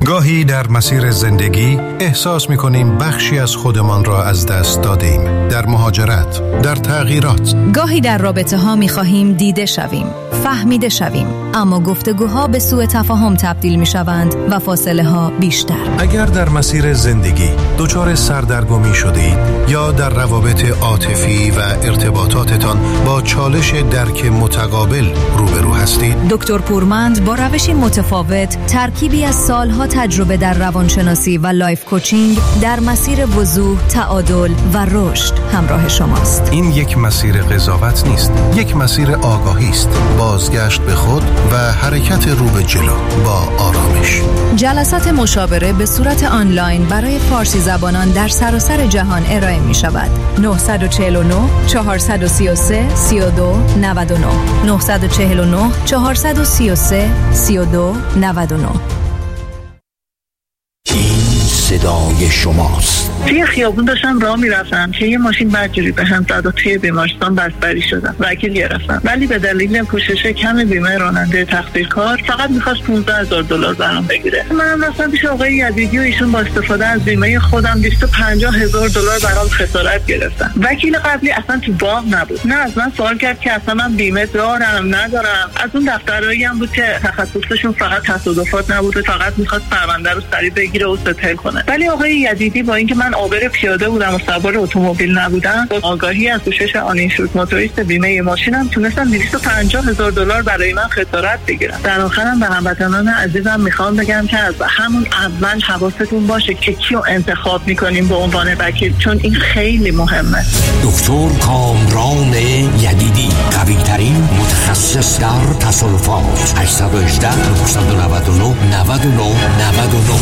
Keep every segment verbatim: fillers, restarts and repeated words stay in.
گاهی در مسیر زندگی احساس می‌کنیم بخشی از خودمان را از دست دادیم. در مهاجرت، در تغییرات. گاهی در رابطه‌ها می‌خواهیم دیده شویم، فهمیده شویم، اما گفتگوها به سوء تفاهم تبدیل می‌شوند و فاصله‌ها بیشتر. اگر در مسیر زندگی دچار سردرگمی شدید یا در روابط عاطفی و ارتباطاتتان با چالش درک متقابل روبرو هستید، دکتر پورمند با روشی متفاوت، ترکیبی از سالها تجربه در روانشناسی و لایف کوچینگ در مسیر وضوح، تعادل و رشد همراه شماست. این یک مسیر قضاوت نیست، یک مسیر آگاهی است، بازگشت به خود و حرکت رو به جلو با آرامش. جلسات مشاوره به صورت آنلاین برای فارسی زبانان در سراسر جهان ارائه می شود. نه چهار نه چهار سه سه سه دو نه نه نه چهار نه چهار سه سه سه دو نه نه. صدای شماست. توی خیابون داشتم راه میرفتم که یه ماشین بدجوری به هم زد و توی بیمارستان بستری شدم. وکیل گرفتم ولی به دلیل پوشش کم بیمه راننده تقصیرکار فقط می‌خواست پانزده هزار دلار برام بگیره. منم رفتم پیش آقای یزیدی و ایشون با استفاده از بیمه خودم دویست و پنجاه هزار دلار برام خسارت گرفتن. وکیل قبلی اصلا تو باغ نبود. نه از من سوال کرد که اصلا من بیمه دارم ندارم. از اون دفترایی هم بود که تخصصشون فقط تصادفات نبود، فقط می‌خواست پرونده رو سریع بگیره و ستل کنه. ولی آقای یزیدی با اینکه من عابر پیاده بودم و سوار اتومبیل نبودم، با آگاهی از پوشش آنینشورد موتوریست بیمه ماشینم تونستم دویست و پنجاه هزار دلار برای من خسارت بگیرم. در آخرم به هموطنان عزیزم میخوام بگم که از همون اول حواستون باشه که کیو انتخاب میکنیم به عنوان وکیل، چون این خیلی مهمه. دکتر کامران یدیدی، قوی ترین متخصص در تصادفات. هشت یک هشت نه نه نه نه نه نه.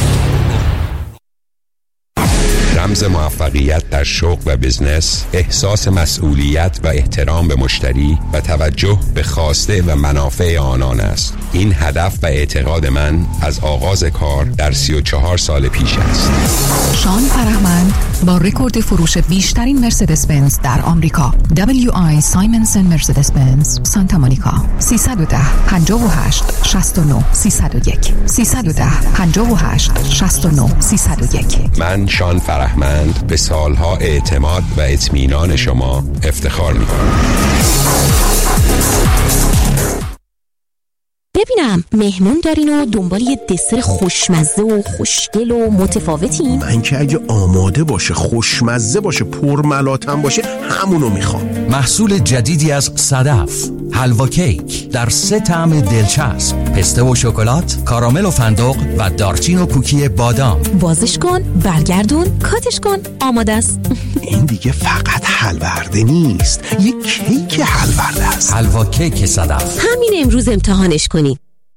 رمز موفقیت در شغل و بزنس، احساس مسئولیت و احترام به مشتری و توجه به خواسته و منافع آنان است. این هدف و اعتقاد من از آغاز کار در سی و چهار سال پیش است. شان فرهمند با رکورد فروش بیشترین مرسدس بنز در آمریکا، دبلیو آی سایمنسن مرسدس بنز سانتا مونیکا. سیصد و ده پنجاه و هشت شصت و نه سیصد و یک سیصد و ده پنجاه و هشت شصت و نه سیصد و یک. من شان فرهمند به سالها اعتماد و اطمینان شما افتخار می‌کنم. ببینم مهمون دارین و دنبال یه دسر خوشمزه و خوشگل و متفاوتین؟ من که اگه آماده باشه، خوشمزه باشه، پرملاتم باشه، همونو میخوام. محصول جدیدی از صدف، حلوا کیک در سه طعم دلچسب، پسته و شکلات، کارامل و فندق و دارچین و کوکی بادام. بازش کن، برگردون، کاتش کن، آماده است. این دیگه فقط حلوارده نیست، یه کیک حلوارده است. حلوا کیک صدف. همین امروز امتحانش کنید.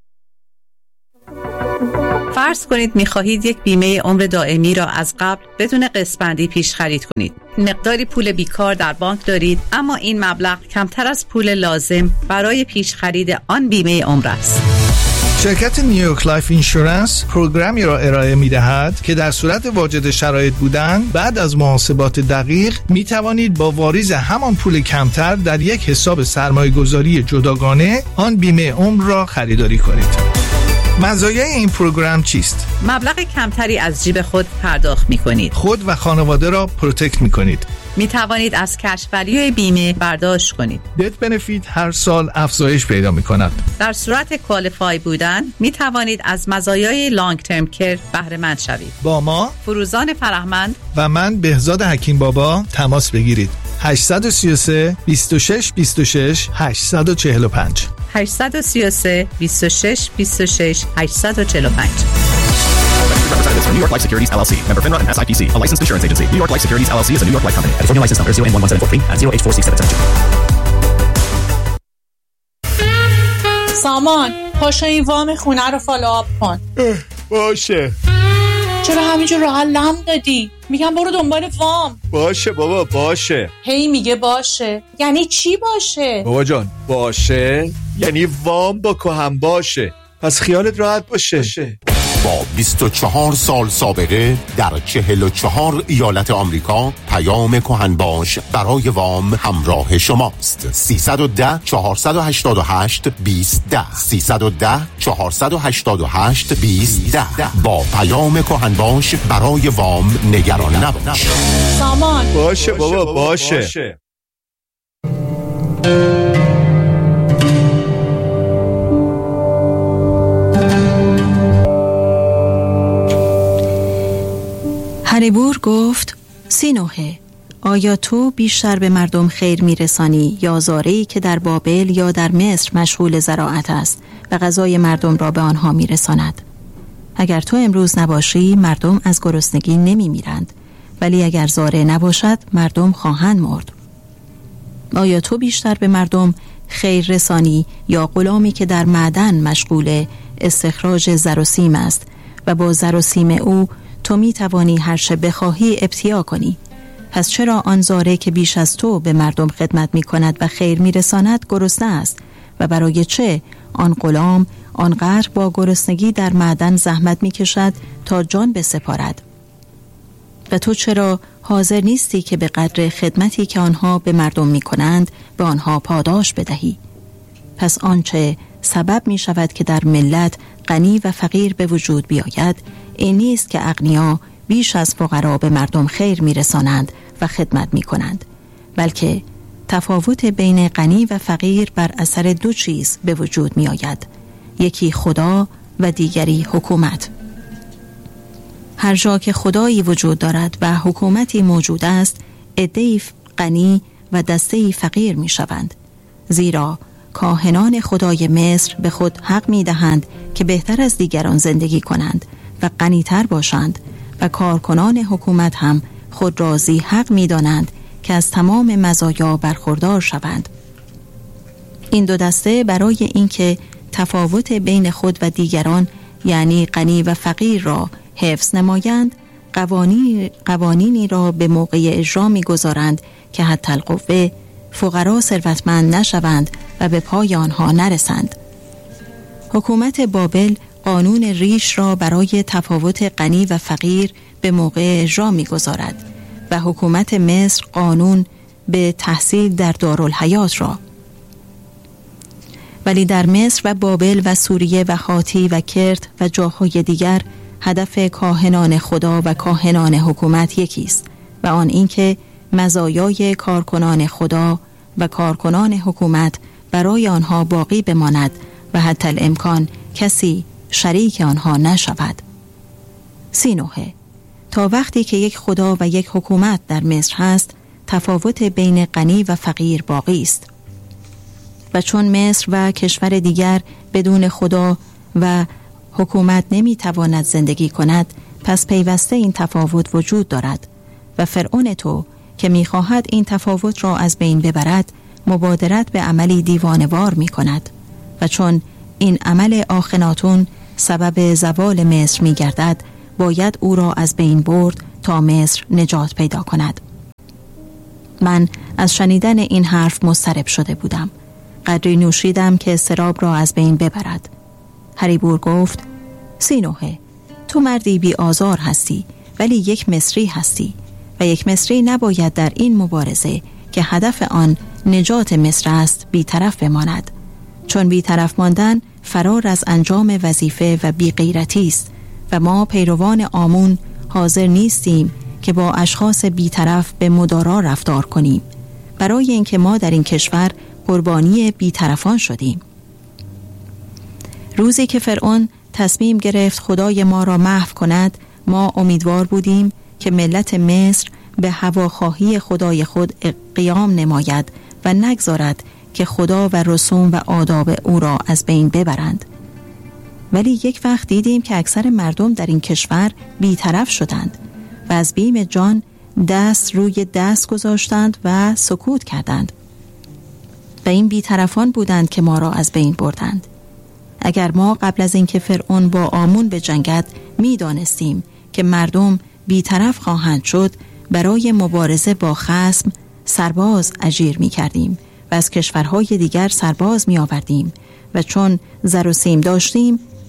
فرض کنید می‌خواهید یک بیمه عمر دائمی را از قبل بدون قسط‌بندی پیش خرید کنید. مقداری پول بیکار در بانک دارید، اما این مبلغ کمتر از پول لازم برای پیش خرید آن بیمه عمر است. شرکت نیویورک لایف اینشورنس پروگرامی را ارائه می‌دهد که در صورت واجد شرایط بودن بعد از محاسبات دقیق می توانید با واریز همان پول کمتر در یک حساب سرمایه‌گذاری جداگانه آن بیمه عمر را خریداری کنید. مزایای این پروگرام چیست؟ مبلغ کمتری از جیب خود پرداخت می‌کنید. خود و خانواده را پروتکت می‌کنید. می توانید از کش ولیوی بیمه برداشت کنید. دت بنفیت هر سال افزایش پیدا می کند. در صورت کوالیفای بودن می توانید از مزایای لانگ ترم کیر بهره مند شوید. با ما فروزان فرهمند و من بهزاد حکیم بابا تماس بگیرید. هشت سه سه بیست و شش بیست و شش هشت چهار پنج هشت سه سه بیست و شش بیست و شش هشت چهار پنج. Representatives from New York Life Securities L L C, member FINRA and S I P C, a licensed insurance agency. New York Life Securities L L C is a New York Life company. California license number zero N one one seven four three and zero H four six seven seven two. سامان، پاشو این وام خونه رو فالوآپ کن. باشه. چرا همینجور راحت لم دادی؟ میگم برو دنبال وام. باشه بابا باشه. هی میگه باشه. یعنی چی باشه؟ بابا جان باشه یعنی وام با هم باشه. پس خیالت راحت باشه. با بیست و چهار سال سابقه در چهل و چهار ایالت آمریکا، پیام کهنباش برای وام همراه شماست. سیصد و ده چهارصد و هشتاد و هشت بیست ده سیصد و ده چهارصد و هشتاد و هشت بیست ده. با پیام کهنباش برای وام نگران نباش. سامان باشه بابا باشه, باشه. هریبور گفت: سینوهه، آیا تو بیشتر به مردم خیر میرسانی یا زارعی که در بابل یا در مصر مشغول زراعت است و غذای مردم را به آنها میرساند؟ اگر تو امروز نباشی مردم از گرسنگی نمی میرند، ولی اگر زارع نباشد مردم خواهند مرد. آیا تو بیشتر به مردم خیر رسانی یا غلامی که در معدن مشغول استخراج زر و سیم است و با زر و سیم او تو می توانی هر چه بخواهی ابتیا کنی؟ پس چرا آن زارع که بیش از تو به مردم خدمت می کند و خیر می رساند گرسنه است و برای چه آن غلام آنقدر با گرسنگی در معدن زحمت می کشد تا جان بسپارد؟ و تو چرا حاضر نیستی که به قدر خدمتی که آنها به مردم می کنند به آنها پاداش بدهی؟ پس آنچه سبب می شود که در ملت غنی و فقیر به وجود بیاید این نیست که اغنیا بیش از فقرا به مردم خیر می رسانند و خدمت می کنند، بلکه تفاوت بین غنی و فقیر بر اثر دو چیز به وجود می آید، یکی خدا و دیگری حکومت. هر جا که خدایی وجود دارد و حکومتی موجود است، عده‌ای غنی و دسته‌ای فقیر می شوند، زیرا کاهنان خدای مصر به خود حق می دهند که بهتر از دیگران زندگی کنند و غنی‌تر باشند و کارکنان حکومت هم خود را ذی حق می دانند که از تمام مزایا برخوردار شوند. این دو دسته برای اینکه تفاوت بین خود و دیگران یعنی غنی و فقیر را حفظ نمایند، قوانین قوانینی را به موقع اجرا می‌گذارند که حتی القوه فقرا ثروتمند نشوند و به پای آنها نرسند. حکومت بابل قانون ریش را برای تفاوت غنی و فقیر به موقع اجرا می‌گذارد و حکومت مصر قانون به تحصیل در دارالحیات را. ولی در مصر و بابل و سوریه و حاتی و کرت و جاهای دیگر هدف کاهنان خدا و کاهنان حکومت یکی است و آن اینکه مزایای کارکنان خدا و کارکنان حکومت برای آنها باقی بماند و حتی الامکان کسی شریک آنها نشود. سینوهه، تا وقتی که یک خدا و یک حکومت در مصر هست، تفاوت بین غنی و فقیر باقی است. و چون مصر و کشور دیگر بدون خدا و حکومت نمیتواند زندگی کند، پس پیوسته این تفاوت وجود دارد و فرعون تو که میخواهد این تفاوت را از بین ببرد مبادرت به عملی دیوانوار میکند و چون این عمل آخناتون سبب زوال مصر میگردد، باید او را از بین برد تا مصر نجات پیدا کند. من از شنیدن این حرف مضطرب شده بودم. قدری نوشیدم که اضطراب را از بین ببرد. هریبور گفت: سینوهه، تو مردی بی آزار هستی ولی یک مصری هستی و یک مصری نباید در این مبارزه که هدف آن نجات مصر است بی‌طرف بماند، چون بی‌طرف ماندن فرار از انجام وظیفه و بی‌غیرتی است و ما پیروان آمون حاضر نیستیم که با اشخاص بی‌طرف به مدارا رفتار کنیم، برای اینکه ما در این کشور قربانی بی‌طرفان شدیم. روزی که فرعون تصمیم گرفت خدای ما را محو کند، ما امیدوار بودیم که ملت مصر به هواخواهی خدای خود قیام نماید و نگذارد که خدا و رسوم و آداب او را از بین ببرند. ولی یک وقت دیدیم که اکثر مردم در این کشور بی‌طرف شدند و از بیم جان دست روی دست گذاشتند و سکوت کردند و این بی‌طرفان بودند که ما را از بین بردند. اگر ما قبل از اینکه فرعون با آمون بجنگد می دانستیم که مردم بی‌طرف خواهند شد، برای مبارزه با خصم سرباز اجیر می کردیم و از کشورهای دیگر سرباز می آوردیم و چون زر و سیم داشتیم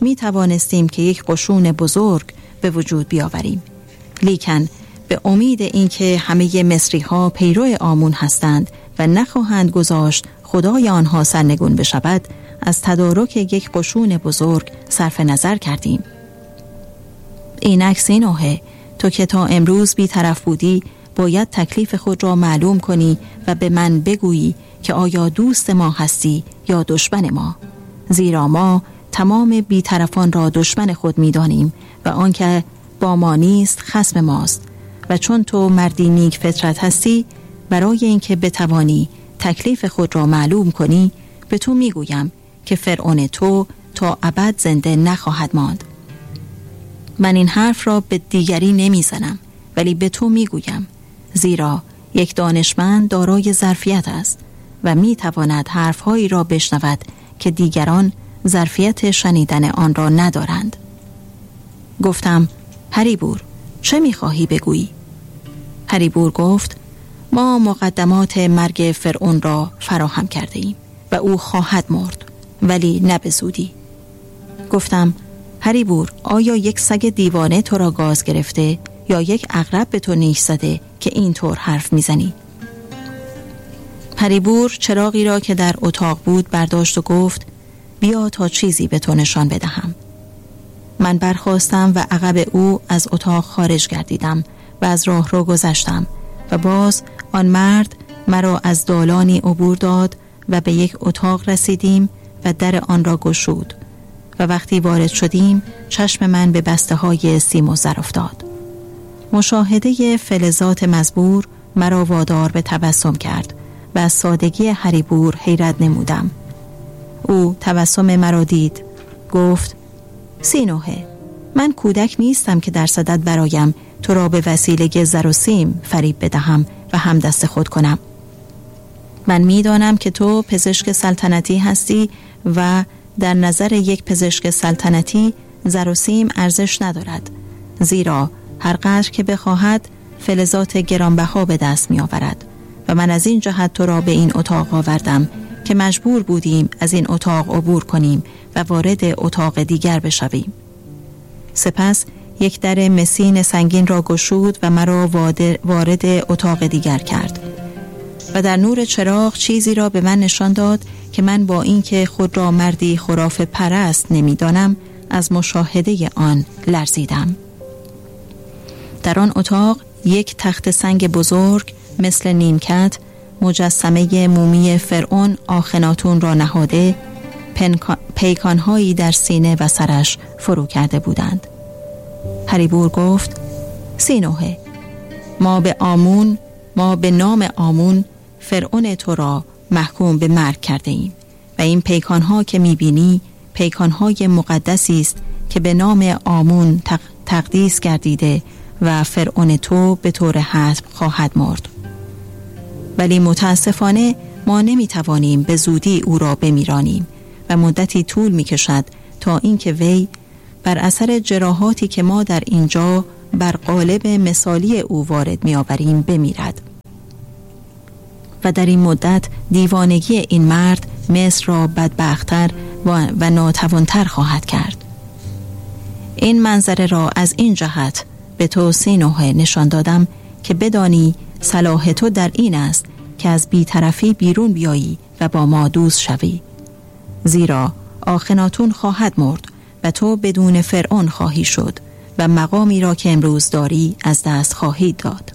می توانستیم که یک قشون بزرگ به وجود بیاوریم. لیکن به امید اینکه همه مصری ها پیرو آمون هستند و نخواهند گذاشت خدای آنها سرنگون بشود، از تدارک یک قشون بزرگ صرف نظر کردیم. اینک سینوحه، تو که تا امروز بی طرف بودی باید تکلیف خود را معلوم کنی و به من بگویی که آیا دوست ما هستی یا دشمن ما، زیرا ما تمام بی طرفان را دشمن خود می دانیم و آنکه با ما نیست خصم ماست. و چون تو مردی نیک فطرت هستی، برای اینکه بتوانی تکلیف خود را معلوم کنی، به تو می گویم که فرعون تو تا ابد زنده نخواهد ماند. من این حرف را به دیگری نمی زنم، ولی به تو می گویم، زیرا یک دانشمند دارای ظرفیت است و می تواند حرفهایی را بشنود که دیگران ظرفیت شنیدن آن را ندارند. گفتم هریبور، چه می خواهی بگویی؟ هریبور گفت ما مقدمات مرگ فرعون را فراهم کرده ایم و او خواهد مرد، ولی نه به زودی. گفتم هریبور، آیا یک سگ دیوانه تو را گاز گرفته یا یک عقرب به تو نیش زده که اینطور حرف میزنی؟ هریبور چراغی را که در اتاق بود برداشت و گفت بیا تا چیزی به تو نشان بدهم. من برخاستم و عقب او از اتاق خارج گردیدم و از راه رو گذشتم و باز آن مرد مرا از دالانی عبور داد و به یک اتاق رسیدیم و در آن را گشود و وقتی وارد شدیم چشم من به بسته های سیم و زر افتاد. مشاهده فلزات مزبور مرا وادار به تبسم کرد و از سادگی هریبور حیرت نمودم. او تبسم مرا دید، گفت سینوحه، من کودک نیستم که در صدد برایم تو را به وسیله زر و سیم فریب بدهم و هم دست خود کنم. من میدانم که تو پزشک سلطنتی هستی و در نظر یک پزشک سلطنتی زر و سیم ارزش ندارد، زیرا هر قدر که بخواهد فلزات گرانبها به دست می آورد و من از این جهت تو را به این اتاق آوردم که مجبور بودیم از این اتاق عبور کنیم و وارد اتاق دیگر بشویم. سپس یک در مسین سنگین را گشود و مرا وارد اتاق دیگر کرد و در نور چراغ چیزی را به من نشان داد که من با اینکه خود را مردی خرافه پرست نمیدانم، از مشاهده آن لرزیدم. در آن اتاق یک تخت سنگ بزرگ مثل نیمکت مجسمه مومی فرعون آخناتون را نهاده، پیکانهایی در سینه و سرش فرو کرده بودند. هریبور گفت سینوحه، ما به آمون ما به نام آمون فرعون تو را محکوم به مرگ کرده ایم و این پیکانها که میبینی پیکانهای مقدسی است که به نام آمون تقدیس گردیده و فرعون تو به طور حتم خواهد مرد. ولی متاسفانه ما نمیتوانیم به زودی او را بمیرانیم و مدتی طول میکشد تا اینکه وی بر اثر جراحاتی که ما در اینجا بر قالب مثالی او وارد میآوریم بمیرد. و در این مدت دیوانگی این مرد مصر را بدبخت‌تر و, و ناتوانتر خواهد کرد. این منظره را از این جهت به تو سینوحه نشان دادم که بدانی صلاح تو در این است که از بی‌طرفی بیرون بیایی و با ما دوست شوی، زیرا آخناتون خواهد مرد و تو بدون فرعون خواهی شد و مقامی را که امروز داری از دست خواهی داد.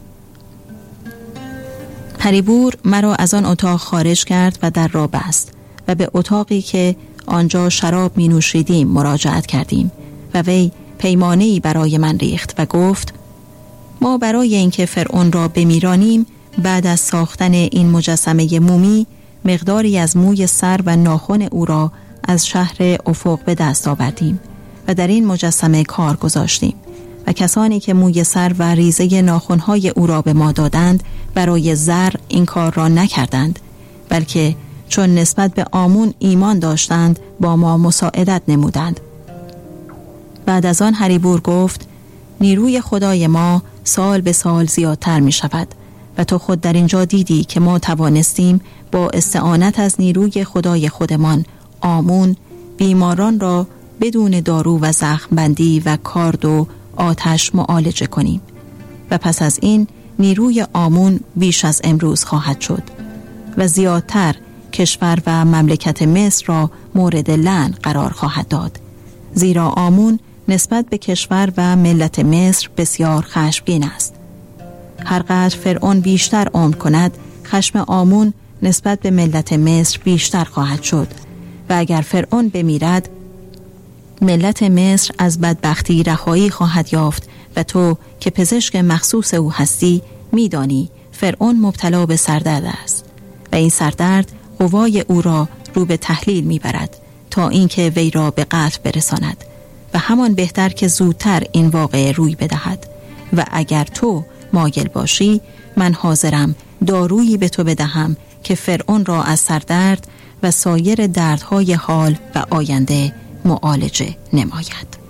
هریبور مرا از آن اتاق خارج کرد و در را بست و به اتاقی که آنجا شراب می نوشیدیم مراجعت کردیم و وی پیمانه‌ای برای من ریخت و گفت ما برای اینکه فرعون را بمیرانیم بعد از ساختن این مجسمه مومی مقداری از موی سر و ناخن او را از شهر افق به دست آوردیم و در این مجسمه کار گذاشتیم و کسانی که موی سر و ریزه ناخن‌های او را به ما دادند برای زر این کار را نکردند، بلکه چون نسبت به آمون ایمان داشتند با ما مساعدت نمودند. بعد از آن هریبور گفت نیروی خدای ما سال به سال زیادتر می شود و تو خود در اینجا دیدی که ما توانستیم با استعانت از نیروی خدای خودمان آمون بیماران را بدون دارو و زخم بندی و کارد و آتش معالجه کنیم و پس از این نیروی آمون بیش از امروز خواهد شد و زیادتر کشور و مملکت مصر را مورد لعن قرار خواهد داد، زیرا آمون نسبت به کشور و ملت مصر بسیار خشمگین است. هرقدر فرعون بیشتر عمر کند، خشم آمون نسبت به ملت مصر بیشتر خواهد شد و اگر فرعون بمیرد، ملت مصر از بدبختی رهایی خواهد یافت و تو که پزشک مخصوص او هستی میدانی فرعون مبتلا به سردرد است و این سردرد قوای او را رو به تحلیل میبرد تا اینکه وی را به قتل برساند و همان بهتر که زودتر این واقعه روی بدهد و اگر تو مایل باشی من حاضرم دارویی به تو بدهم که فرعون را از سردرد و سایر دردهای حال و آینده معالجه نماید.